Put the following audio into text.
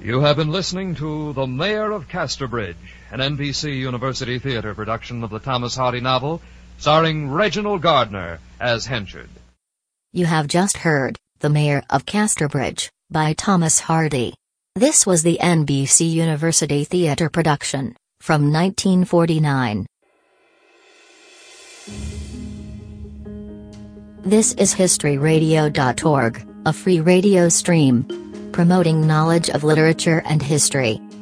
You have been listening to The Mayor of Casterbridge, an NBC University Theater production of the Thomas Hardy novel, starring Reginald Gardner as Henchard. You have just heard The Mayor of Casterbridge by Thomas Hardy. This was the NBC University Theater production from 1949. This is HistoryRadio.org, a free radio stream promoting knowledge of literature and history.